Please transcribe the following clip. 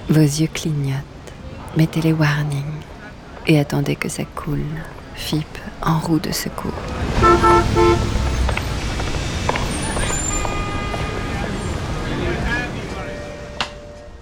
Vos yeux clignotent, mettez les warnings et attendez que ça coule. FIP en roue de secours.